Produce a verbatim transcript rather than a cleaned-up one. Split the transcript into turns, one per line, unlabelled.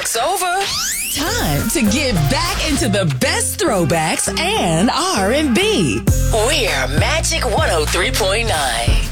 Music's over. Time to get back into the best throwbacks and R and B. We're Magic one oh three point nine.